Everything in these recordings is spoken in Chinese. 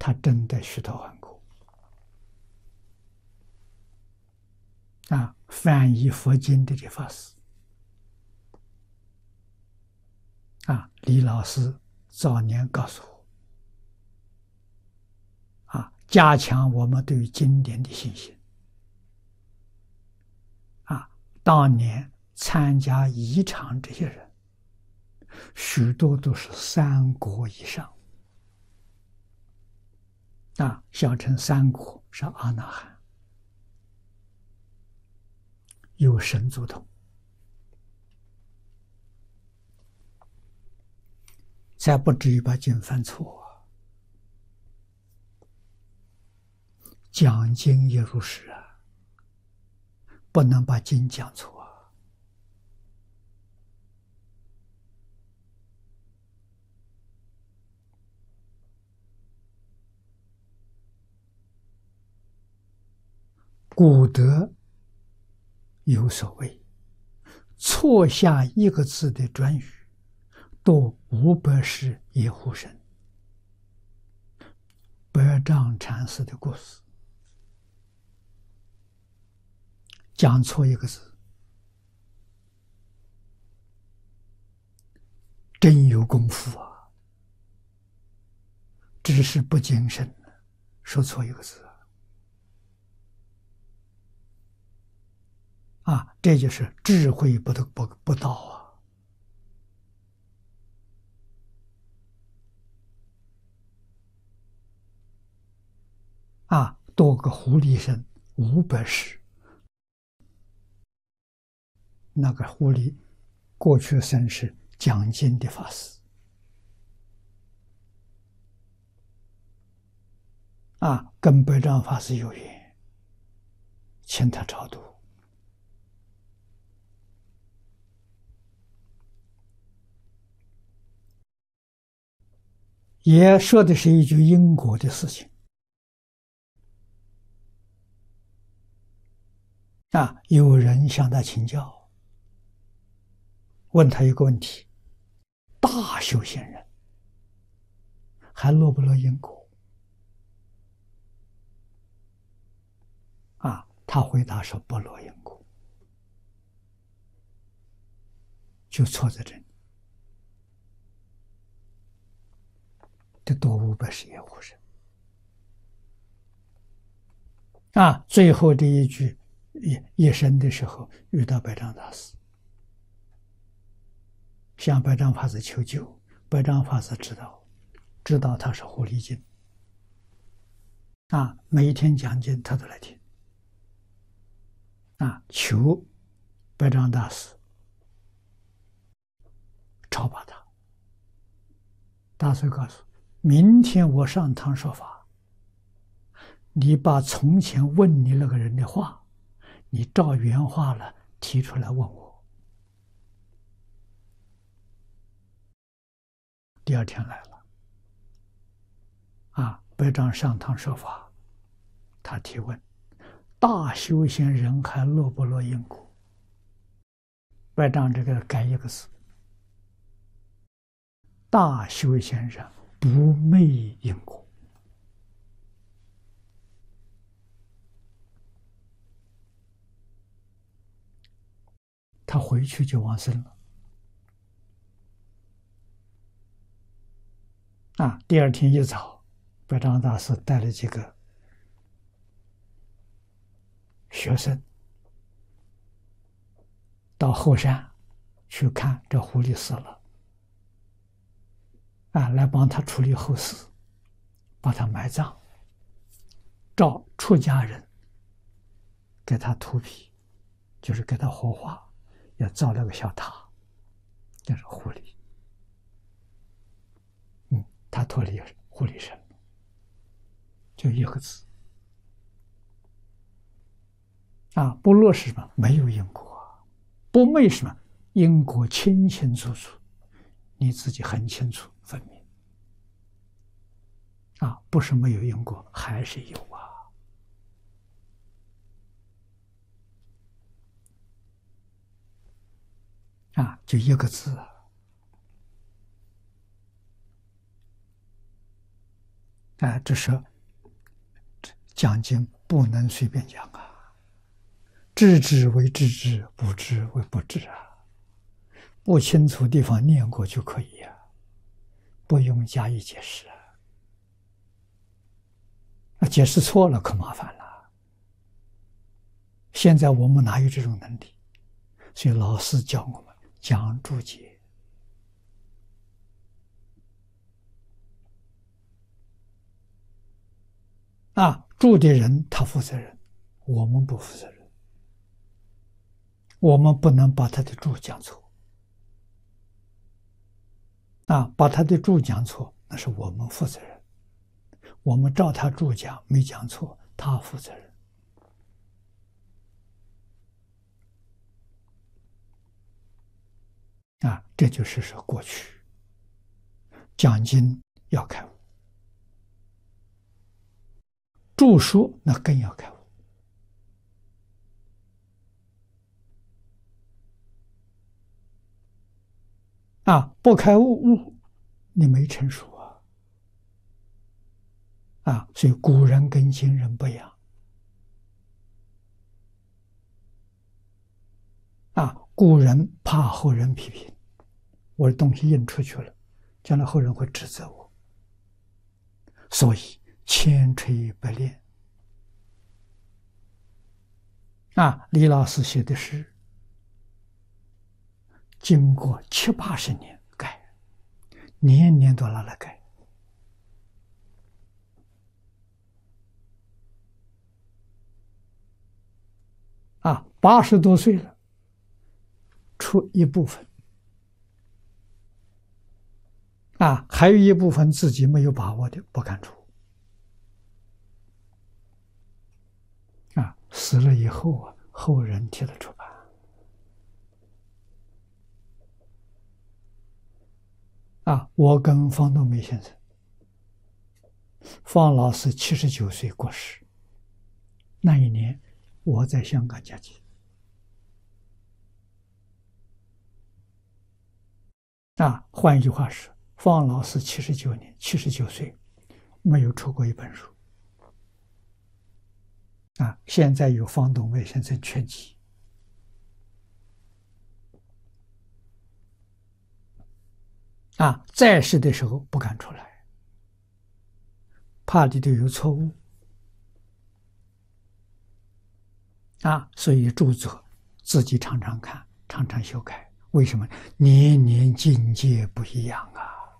他真的虚脱顽固翻译佛经的这法师李老师早年告诉我加强我们对于经典的信心当年参加仪场这些人，许多都是3国以上小乘3国是阿那含，有神足通，才不至于把经犯错讲经也如是不能把经讲错古德有所谓，错下1个字的转语，多500世也护身。百丈禅师的故事，讲错1个字，真有功夫只是不谨慎，说错1个字这就是智慧不到多个狐狸身500世，那个狐狸过去生是讲经的法师跟百丈法师有缘，请他超度。也说的是一句因果的事情有人向他请教，问他一个问题：大修行人还落不落因果？他回答说不落因果，就错在这里。这多500世也护身最后这一句一生的时候遇到百丈大师，向百丈法师求救，百丈法师知道他是狐狸精每一天讲经他都来听求百丈大师超拔他。大师告诉明天我上堂说法，你把从前问你那个人的话，你照原话了提出来问我。第2天来了百丈上堂说法，他提问：大修行人还落不落因果？百丈这个改1个字：大修行人不昧因果。他回去就往生了第2天一早，百丈大师带了几个学生到后山去看这狐狸死了来帮他处理后事，把他埋葬，照出家人给他涂皮，就是给他火化，也造了个小塔，这是狐狸他脱离狐狸身，就1个字不落是什么？没有因果不昧什么？因果清清楚楚，你自己很清楚分明不是没有因果，还是有就1个字啊，这是讲经不能随便讲啊，知之为知之，不知为不知啊。不清楚地方念过就可以啊，不用加以解释啊。解释错了可麻烦了。现在我们哪有这种能力？所以老师教我们讲注解啊，注的人他负责任，我们不负责任，我们不能把他的注讲错啊，把他的注讲错，那是我们负责任。我们照他注讲，没讲错，他负责任。啊，这就是说过去讲经要开悟，著书那更要开悟。啊，不开悟，你没成熟啊！啊，所以古人跟今人不一样。啊，古人怕后人批评，我的东西印出去了，将来后人会指责我，所以千锤百炼。啊，李老师写的诗，经过70、80年改，年年都拿来改。啊，80多岁了，出一部分。啊，还有一部分自己没有把握的不敢出。啊，死了以后啊，后人替他出版。啊，我跟方东梅先生，方老师79岁过世，那一年我在香港讲经。啊，换一句话说，方老师79岁，没有出过一本书。啊，现在有方东梅先生全集。啊，在世的时候不敢出来，怕里头有错误。啊，所以著作自己常常看，常常修改。为什么？年年境界不一样啊！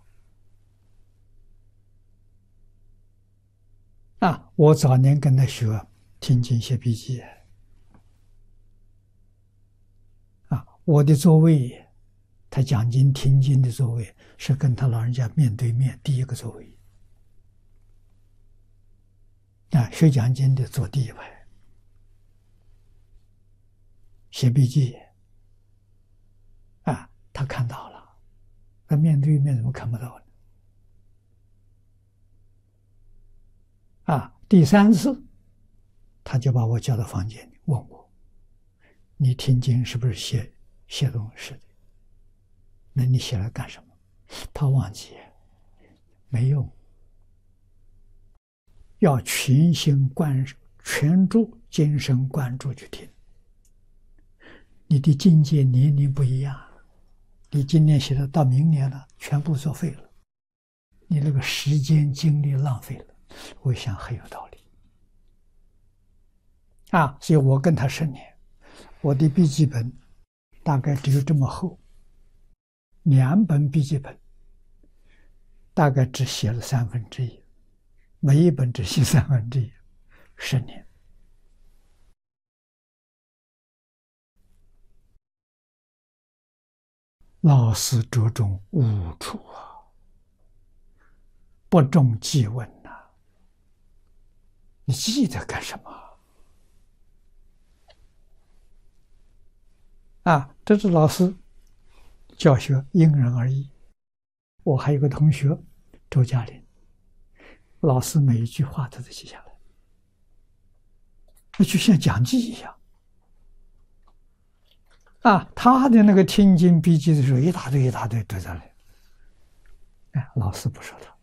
啊，我早年跟他学听经写笔记。啊，我的座位，他讲经听经的座位是跟他老人家面对面，第一个座位。啊，学讲经的坐第一排，写笔记。啊，他看到了，那面对面怎么看不到呢？啊，第3次，他就把我叫到房间里，问我：“你听经是不是写东西的？那你写来干什么？”他忘记，没用，要全心全注、精神贯注去听。你的境界年龄不一样。你今年写的到明年了，全部作废了，你那个时间精力浪费了，我想很有道理。啊，所以我跟他10年，我的笔记本大概只有这么厚，2本笔记本大概只写了1/3，每一本只写1/3，10年。老师着重悟处啊，不重记文呐。你记得干什么？啊，这是老师教学因人而异。我还有个同学周嘉玲，老师每一句话他都记下来，那就像讲记一样。啊，他的那个听经笔记的时候，一大堆都在那里。哎，老师不说他。